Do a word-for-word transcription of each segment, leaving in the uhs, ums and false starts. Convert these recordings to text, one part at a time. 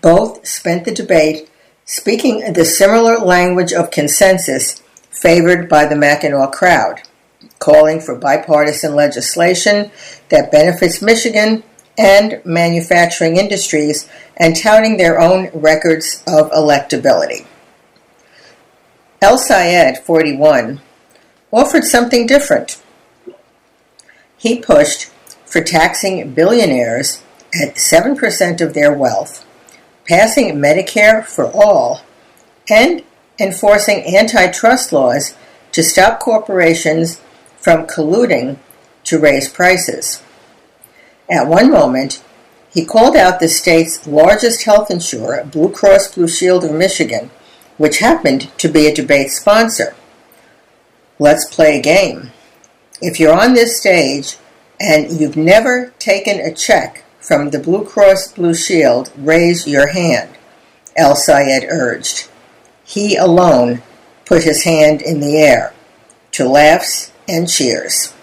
Both spent the debate speaking the similar language of consensus favored by the Mackinac crowd, calling for bipartisan legislation that benefits Michigan and manufacturing industries and touting their own records of electability. El-Sayed, forty-one, offered something different. He pushed for taxing billionaires at seven percent of their wealth, passing Medicare for all, and enforcing antitrust laws to stop corporations from colluding to raise prices. At one moment, he called out the state's largest health insurer, Blue Cross Blue Shield of Michigan, which happened to be a debate sponsor. Let's play a game. If you're on this stage and you've never taken a check from the Blue Cross Blue Shield, raise your hand, El-Sayed urged. He alone put his hand in the air, to laughs and cheers.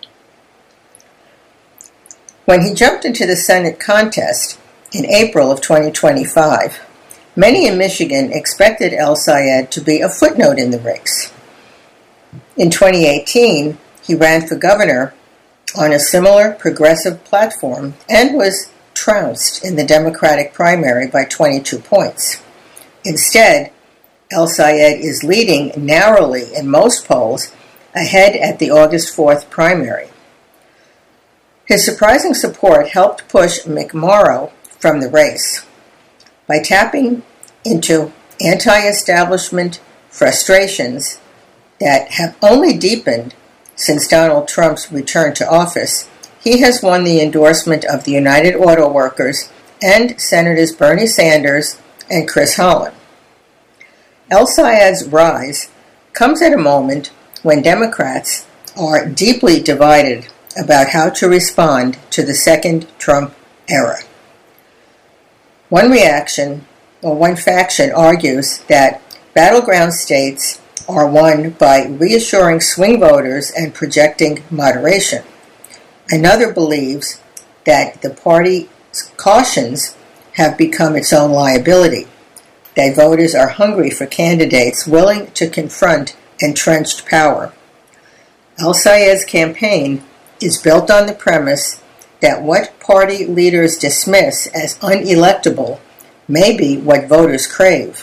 When he jumped into the Senate contest in April of twenty twenty-five, many in Michigan expected El-Sayed to be a footnote in the race. In twenty eighteen, he ran for governor on a similar progressive platform and was trounced in the Democratic primary by twenty-two points. Instead, El-Sayed is leading narrowly in most polls, ahead at the August fourth primary. His surprising support helped push McMorrow from the race. By tapping into anti-establishment frustrations that have only deepened since Donald Trump's return to office, he has won the endorsement of the United Auto Workers and Senators Bernie Sanders and Chris Holland. El-Sayed's rise comes at a moment when Democrats are deeply divided about how to respond to the second Trump era. One reaction, or one faction, argues that battleground states are won by reassuring swing voters and projecting moderation. Another believes that the party's cautions have become its own liability, that voters are hungry for candidates willing to confront entrenched power. El-Sayed's campaign is built on the premise that what party leaders dismiss as unelectable may be what voters crave.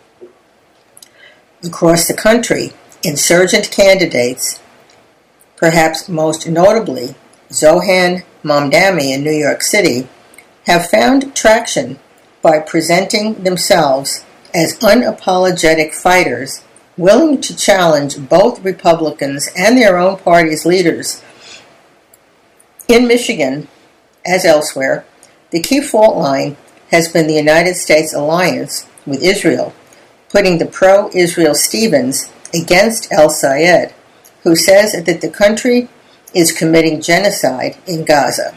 Across the country, insurgent candidates, perhaps most notably Zohan Mamdani in New York City, have found traction by presenting themselves as unapologetic fighters willing to challenge both Republicans and their own party's leaders. In Michigan, as elsewhere, the key fault line has been the United States alliance with Israel, putting the pro-Israel Stevens against El-Sayed, who says that the country is committing genocide in Gaza.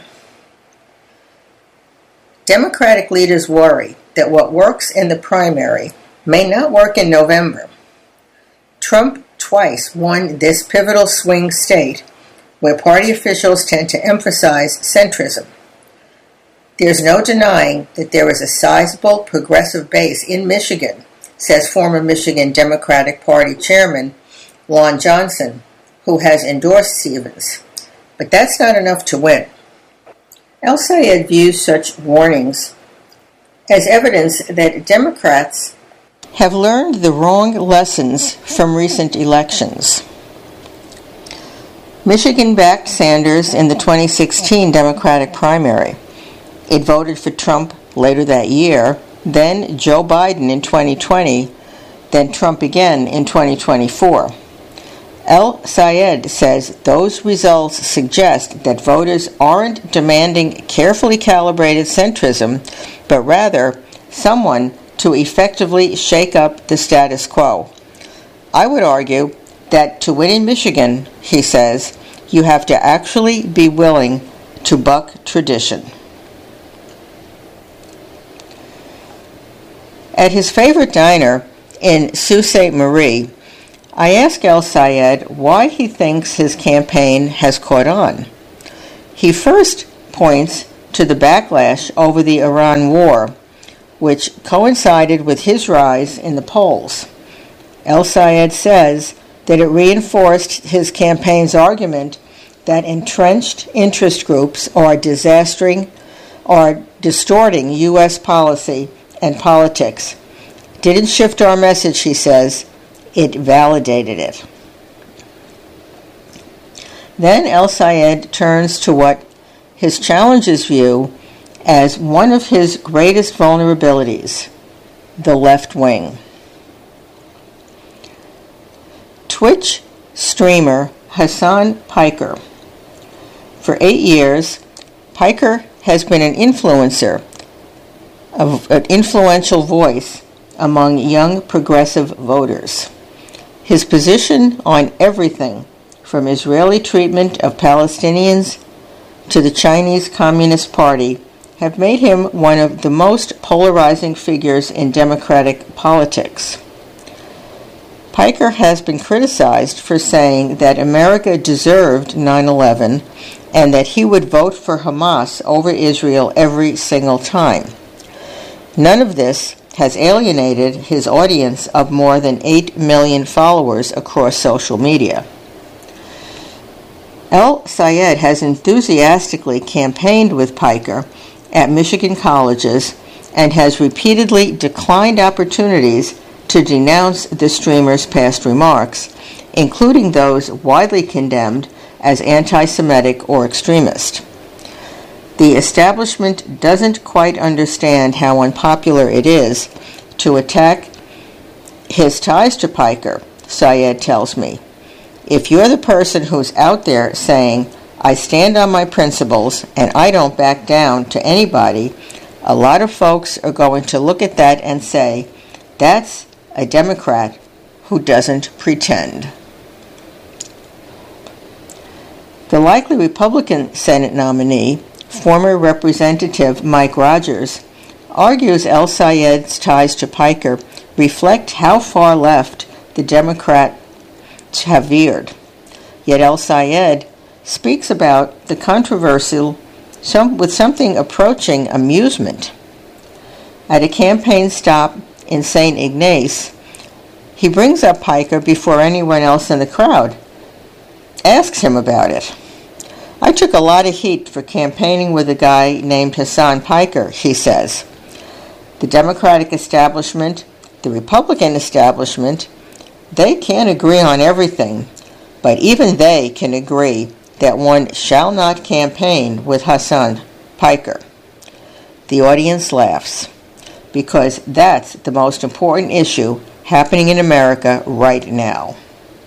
Democratic leaders worry that what works in the primary may not work in November. Trump twice won this pivotal swing state where party officials tend to emphasize centrism. There's no denying that there is a sizable progressive base in Michigan, says former Michigan Democratic Party Chairman Lon Johnson, who has endorsed Stevens. But that's not enough to win. El-Sayed views such warnings as evidence that Democrats have learned the wrong lessons from recent elections. Michigan backed Sanders in the twenty sixteen Democratic primary. It voted for Trump later that year, then Joe Biden in twenty twenty, then Trump again in twenty twenty-four. El-Sayed says those results suggest that voters aren't demanding carefully calibrated centrism, but rather someone to effectively shake up the status quo. I would argue that to win in Michigan, he says, you have to actually be willing to buck tradition. At his favorite diner in Sault Ste. Marie, I ask El-Sayed why he thinks his campaign has caught on. He first points to the backlash over the Iran war, which coincided with his rise in the polls. El-Sayed says that it reinforced his campaign's argument that entrenched interest groups are disastering, are distorting U S policy and politics. Didn't shift our message, he says, it validated it. Then El-Sayed turns to what his challengers view as one of his greatest vulnerabilities, the left wing. Twitch streamer Hasan Piker. For eight years, Piker has been an influencer, an influential voice among young progressive voters. His position on everything from Israeli treatment of Palestinians to the Chinese Communist Party have made him one of the most polarizing figures in democratic politics. Piker has been criticized for saying that America deserved nine eleven and that he would vote for Hamas over Israel every single time. None of this has alienated his audience of more than eight million followers across social media. El-Sayed has enthusiastically campaigned with Piker at Michigan colleges and has repeatedly declined opportunities to denounce the streamer's past remarks, including those widely condemned as anti-Semitic or extremist. The establishment doesn't quite understand how unpopular it is to attack his ties to Piker, Sayed tells me. If you're the person who's out there saying, I stand on my principles and I don't back down to anybody, a lot of folks are going to look at that and say, that's a Democrat who doesn't pretend. The likely Republican Senate nominee, former Representative Mike Rogers, argues El-Sayed's ties to Piker reflect how far left the Democrats have veered. Yet El-Sayed speaks about the controversial some, with something approaching amusement. At a campaign stop in Saint Ignace, he brings up Piker before anyone else in the crowd, asks him about it. I took a lot of heat for campaigning with a guy named Hasan Piker, he says. The Democratic establishment, the Republican establishment, they can't agree on everything, but even they can agree that one shall not campaign with Hasan Piker. The audience laughs, because that's the most important issue happening in America right now.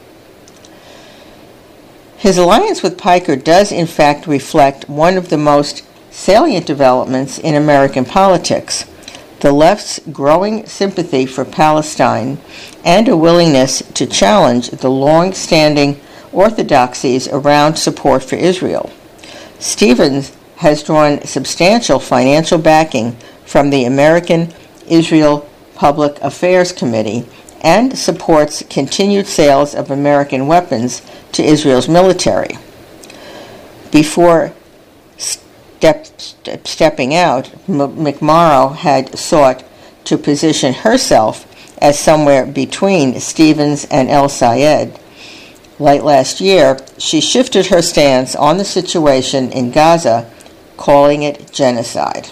His alliance with Piker does in fact reflect one of the most salient developments in American politics, the left's growing sympathy for Palestine and a willingness to challenge the long-standing orthodoxies around support for Israel. Stevens has drawn substantial financial backing from the American Israel Public Affairs Committee and supports continued sales of American weapons to Israel's military. Before step, step, stepping out, M- McMorrow had sought to position herself as somewhere between Stevens and El-Sayed. Late last year, she shifted her stance on the situation in Gaza, calling it genocide.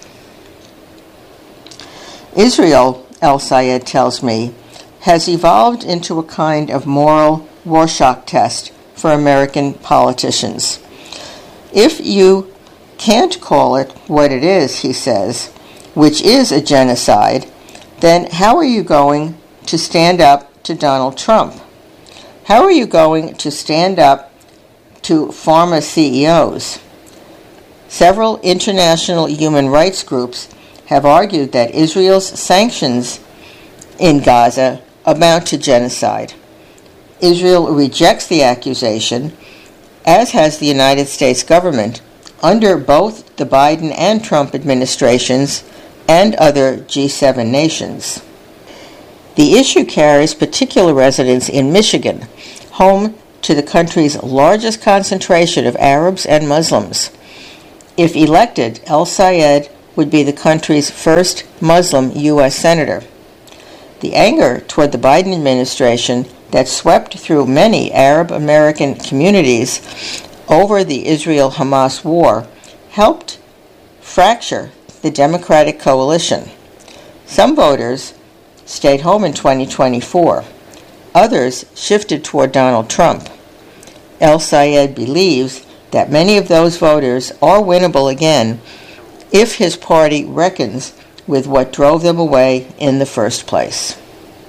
Israel, El-Sayed tells me, has evolved into a kind of moral Rorschach test for American politicians. If you can't call it what it is, he says, which is a genocide, then how are you going to stand up to Donald Trump? How are you going to stand up to pharma C E Os? Several international human rights groups have argued that Israel's sanctions in Gaza amount to genocide. Israel rejects the accusation, as has the United States government, under both the Biden and Trump administrations and other G seven nations. The issue carries particular resonance in Michigan, home to the country's largest concentration of Arabs and Muslims. If elected, El-Sayed would be the country's first Muslim U S senator. The anger toward the Biden administration that swept through many Arab American communities over the Israel-Hamas war helped fracture the Democratic coalition. Some voters stayed home in twenty twenty-four. Others shifted toward Donald Trump. El-Sayed believes that many of those voters are winnable again if his party reckons with what drove them away in the first place.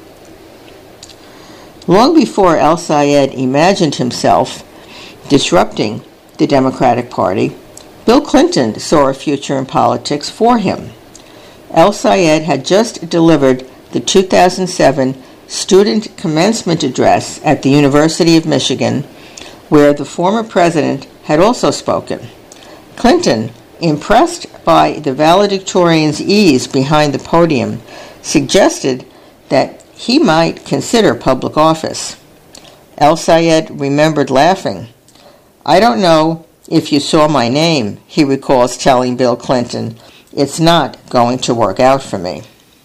Long before El-Sayed imagined himself disrupting the Democratic Party, Bill Clinton saw a future in politics for him. El-Sayed had just delivered the two thousand seven student commencement address at the University of Michigan, where the former president had also spoken. Clinton, impressed by the valedictorian's ease behind the podium, suggested that he might consider public office. El-Sayed remembered laughing. "I don't know if you saw my name," he recalls telling Bill Clinton. "It's not going to work out for me."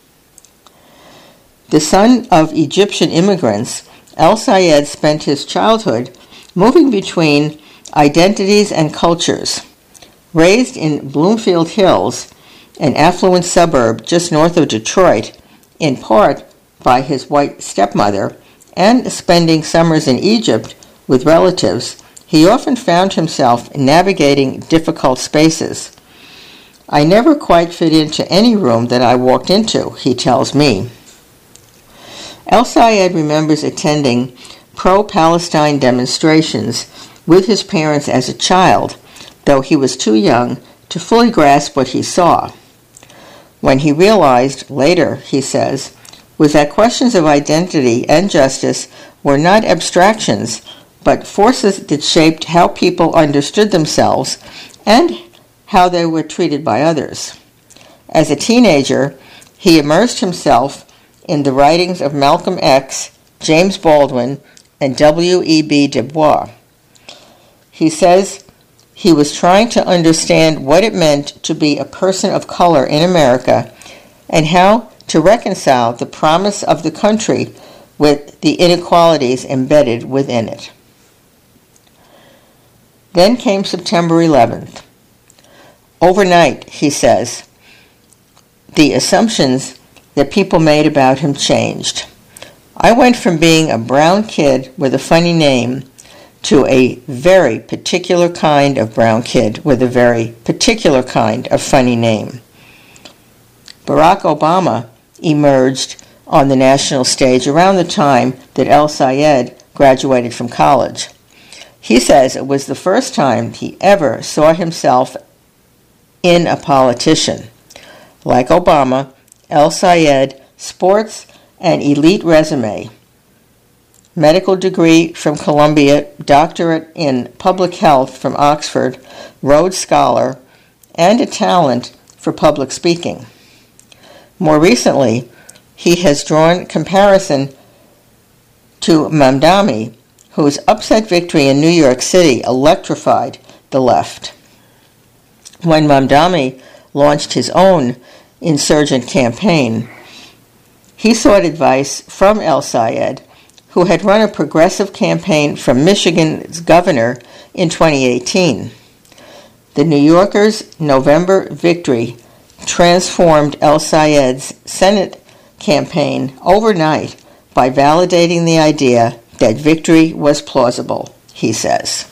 The son of Egyptian immigrants, El-Sayed spent his childhood moving between identities and cultures. Raised in Bloomfield Hills, an affluent suburb just north of Detroit, in part by his white stepmother, and spending summers in Egypt with relatives, he often found himself navigating difficult spaces. "I never quite fit into any room that I walked into," he tells me. El-Sayed remembers attending pro-Palestine demonstrations with his parents as a child, though he was too young to fully grasp what he saw. When he realized later, he says, was that questions of identity and justice were not abstractions, but forces that shaped how people understood themselves and how they were treated by others. As a teenager, he immersed himself in the writings of Malcolm X, James Baldwin, and W E B Du Bois. He says he was trying to understand what it meant to be a person of color in America and how to reconcile the promise of the country with the inequalities embedded within it. Then came September eleventh. Overnight, he says, the assumptions that people made about him changed. I went from being a brown kid with a funny name to a very particular kind of brown kid with a very particular kind of funny name. Barack Obama emerged on the national stage around the time that El-Sayed graduated from college. He says it was the first time he ever saw himself in a politician. Like Obama, El-Sayed sports an elite resume, medical degree from Columbia, doctorate in public health from Oxford, Rhodes Scholar, and a talent for public speaking. More recently, he has drawn comparison to Mamdani, whose upset victory in New York City electrified the left. When Mamdani launched his own insurgent campaign, he sought advice from El-Sayed, who had run a progressive campaign for Michigan's governor in twenty eighteen. The New Yorker's November victory transformed El-Sayed's Senate campaign overnight by validating the idea that victory was plausible, he says.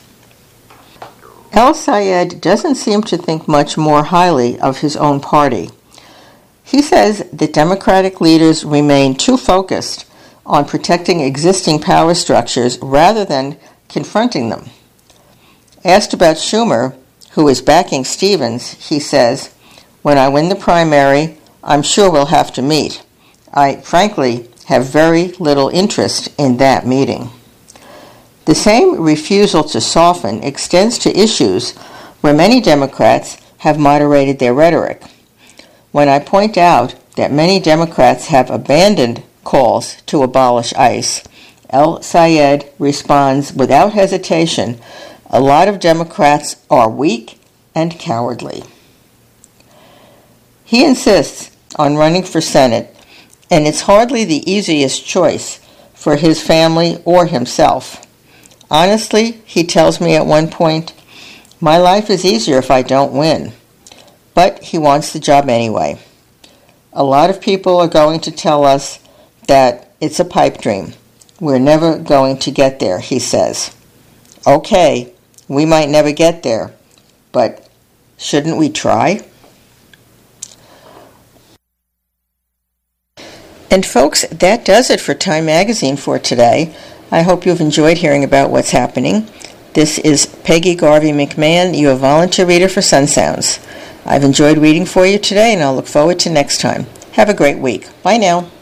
El-Sayed doesn't seem to think much more highly of his own party. He says that Democratic leaders remain too focused on protecting existing power structures rather than confronting them. Asked about Schumer, who is backing Stevens, he says, "When I win the primary, I'm sure we'll have to meet. I, frankly, have very little interest in that meeting." The same refusal to soften extends to issues where many Democrats have moderated their rhetoric. When I point out that many Democrats have abandoned calls to abolish ICE, El-Sayed responds without hesitation, "A lot of Democrats are weak and cowardly." He insists on running for Senate, and it's hardly the easiest choice for his family or himself. Honestly, he tells me at one point, my life is easier if I don't win. But he wants the job anyway. A lot of people are going to tell us that it's a pipe dream. We're never going to get there, he says. Okay, we might never get there, but shouldn't we try? And folks, that does it for Time Magazine for today. I hope you've enjoyed hearing about what's happening. This is Peggy Garvey McMahon, your volunteer reader for Sun Sounds. I've enjoyed reading for you today, and I'll look forward to next time. Have a great week. Bye now.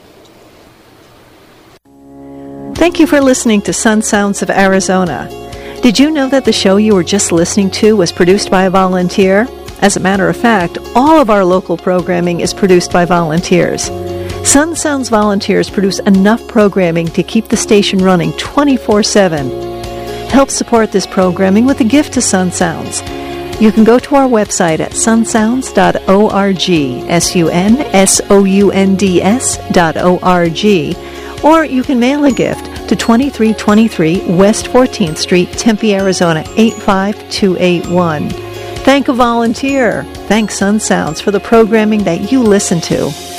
Thank you for listening to Sun Sounds of Arizona. Did you know that the show you were just listening to was produced by a volunteer? As a matter of fact, all of our local programming is produced by volunteers. Sun Sounds volunteers produce enough programming to keep the station running twenty-four seven. Help support this programming with a gift to Sun Sounds. You can go to our website at sun sounds dot org, S U N S O U N D S dot O R G, or you can mail a gift to twenty-three twenty-three West fourteenth Street, Tempe, Arizona, eight five two eight one. Thank a volunteer. Thank Sun Sounds for the programming that you listen to.